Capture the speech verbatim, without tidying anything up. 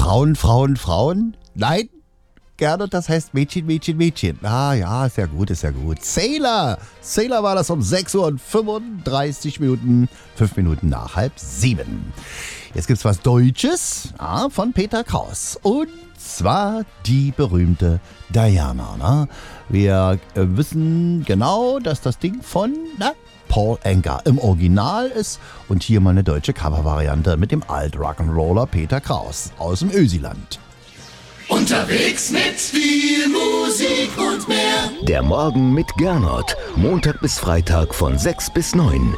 Frauen, Frauen, Frauen? Nein, Gernot, das heißt Mädchen, Mädchen, Mädchen. Ah ja, ist ja gut, ist ja gut. Sailor, Sailor war das um sechs Uhr und fünfunddreißig Minuten, fünf Minuten nach halb sieben. Jetzt gibt's was Deutsches ah, von Peter Kraus. Und zwar die berühmte Diana. Ne? Wir äh, wissen genau, dass das Ding von na, Paul Anka im Original ist. Und hier mal eine deutsche Covervariante mit dem Alt-Rock'n'Roller Peter Kraus aus dem Ösiland. Unterwegs mit viel Musik und mehr. Der Morgen mit Gernot. Montag bis Freitag von sechs bis neun.